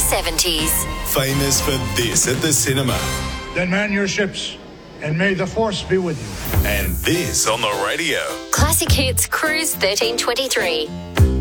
70s. Famous for this at the cinema. Then man your ships, and may the force be with you. And this on the radio. Classic Hits Cruise 1323.